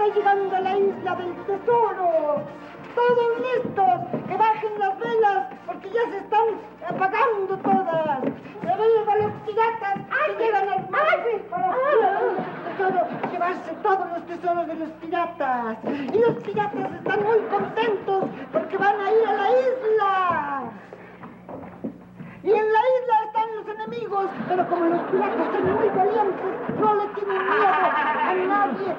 está llegando a la isla del tesoro. Todos listos, que bajen las velas, porque ya se están apagando todas. ¡Viva los piratas que llegan al mar para llevarse todos los tesoros de los piratas! Y los piratas están muy contentos porque van a ir a la isla. Y en la isla están los enemigos, pero como los piratas son muy valientes, no le tienen miedo a nadie.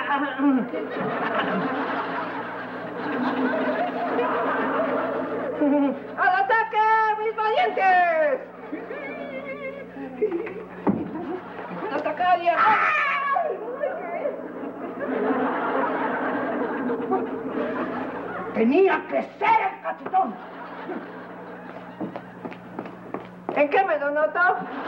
¡Al ataque, mis valientes! ¡Atacar y Tenía que ser el cachetón. ¿En qué me lo noto?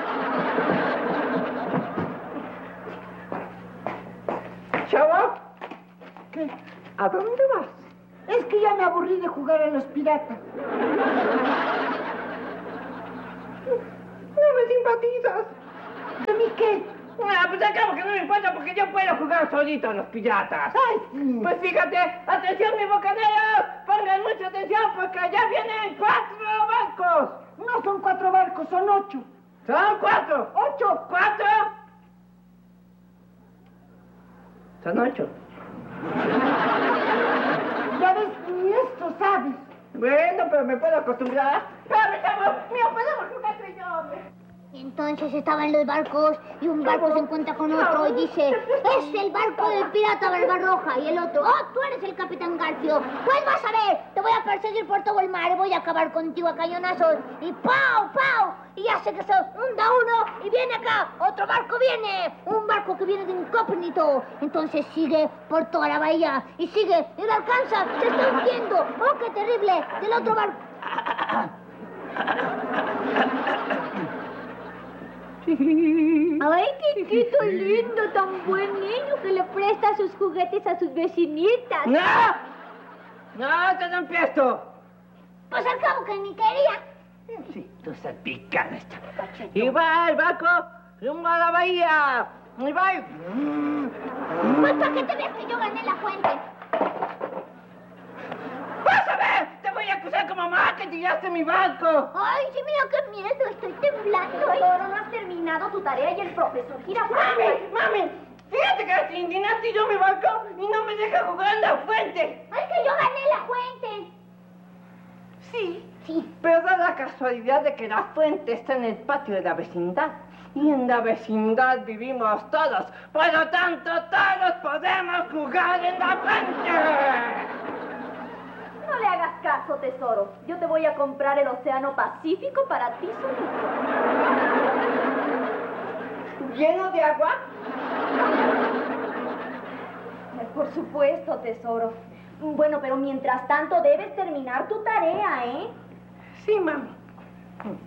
¿Chavo? ¿Qué? ¿A dónde vas? Es que ya me aburrí de jugar a los piratas. No me simpatizas. ¿De mí qué? Pues acabo que no me importa porque yo puedo jugar solito a los piratas. ¡Ay, sí! Pues fíjate, atención mis bocaneros, pongan mucha atención porque ya vienen 4 barcos. No son 4 barcos, son 8. Son 4. 8. 4. Son 8. Ya ves, ni esto sabes. Bueno, pero me puedo acostumbrar. Espérame, chavo, mío, podemos jugar tú y yo, hombre. Entonces estaban los barcos y un barco se encuentra con otro y dice, es el barco del pirata Barbarroja. Y el otro, oh, tú eres el capitán Garfio. Pues vas a ver, te voy a perseguir por todo el mar y voy a acabar contigo a cañonazos. Y ¡pau, pau! Y hace que se hunda uno y viene acá, otro barco viene. Un barco que viene de incógnito. Entonces sigue por toda la bahía y sigue y lo alcanza, se está hundiendo. ¡Oh, qué terrible! Del otro barco. ¡Ay, Quiquito lindo, tan buen niño que le presta sus juguetes a sus vecinitas! ¡No! ¡No, te no empiezo! Pues al cabo que ni quería. Sí, tú salpicada esta. Y va el barco rumbo a la bahía. Y va. Pues para que te veas que yo gané la fuente. ¡Vas a ver! ¡Te voy a acusar como mamá que tiraste mi barco! Ay, sí, mira qué miedo, estoy temblando. Tesoro, no has terminado tu tarea y el profesor Girafales. ¡Mami! Fíjate que tiraste yo mi barco y no me deja jugar en la fuente. ¡Ay, que yo gané la fuente! Sí. Sí. Pero da la casualidad de que la fuente está en el patio de la vecindad. Y en la vecindad vivimos todos. Por lo tanto, todos podemos jugar en la fuente. No le hagas caso, tesoro. Yo te voy a comprar el Océano Pacífico para ti solito. ¿Lleno de agua? Por supuesto, tesoro. Bueno, pero mientras tanto debes terminar tu tarea, ¿eh? Sí, mami.